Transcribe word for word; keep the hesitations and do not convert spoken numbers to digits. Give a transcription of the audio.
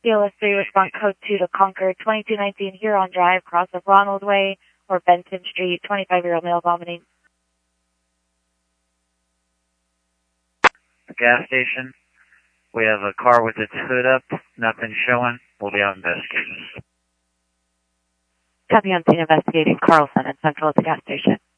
D L S three, respond code two to Concord, twenty-two nineteen Huron Drive, cross of Ronald Way or Benton Street, twenty-five-year-old male vomiting. The gas station. We have a car with its hood up, nothing showing. We'll be out investigating. Copy on scene investigating Carlson and Central at the gas station.